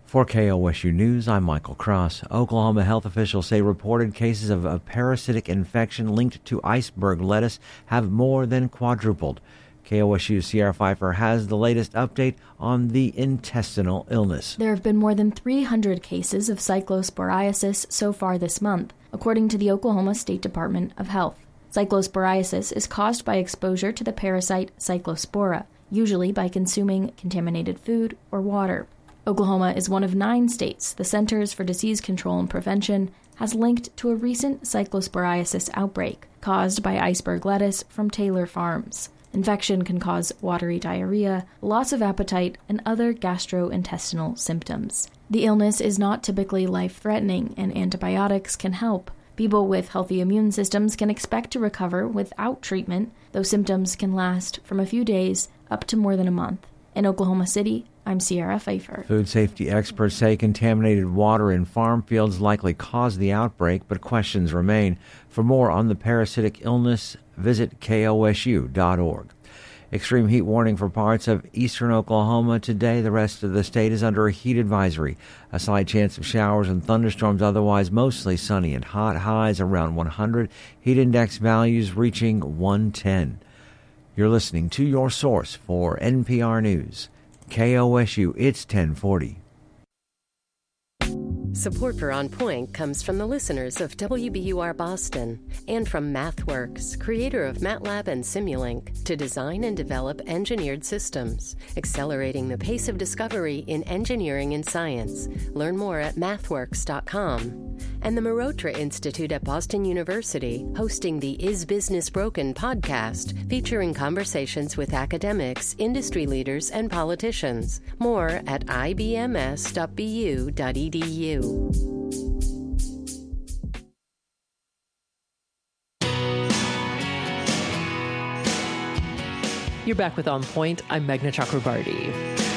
For KOSU News, I'm Michael Cross. Oklahoma health officials say reported cases of a parasitic infection linked to iceberg lettuce have more than quadrupled. KOSU's Sierra Pfeiffer has the latest update on the intestinal illness. There have been more than 300 cases of cyclosporiasis so far this month, according to the Oklahoma State Department of Health. Cyclosporiasis is caused by exposure to the parasite Cyclospora, usually by consuming contaminated food or water. Oklahoma is one of 9 states the Centers for Disease Control and Prevention has linked to a recent cyclosporiasis outbreak caused by iceberg lettuce from Taylor Farms. Infection can cause watery diarrhea, loss of appetite, and other gastrointestinal symptoms. The illness is not typically life-threatening, and antibiotics can help. People with healthy immune systems can expect to recover without treatment, though symptoms can last from a few days up to more than a month. In Oklahoma City, I'm Sierra Pfeiffer. Food safety experts say contaminated water in farm fields likely caused the outbreak, but questions remain. For more on the parasitic illness, visit KOSU.org. Extreme heat warning for parts of eastern Oklahoma today. The rest of the state is under a heat advisory. A slight chance of showers and thunderstorms, otherwise mostly sunny and hot. Highs around 100. Heat index values reaching 110. You're listening to your source for NPR News. KOSU, it's 1040. Support for On Point comes from the listeners of WBUR Boston and from MathWorks, creator of MATLAB and Simulink, to design and develop engineered systems, accelerating the pace of discovery in engineering and science. Learn more at mathworks.com. And the Marotra Institute at Boston University, hosting the Is Business Broken podcast, featuring conversations with academics, industry leaders, and politicians. More at ibms.bu.edu. You're back with On Point. I'm Meghna Chakrabarti.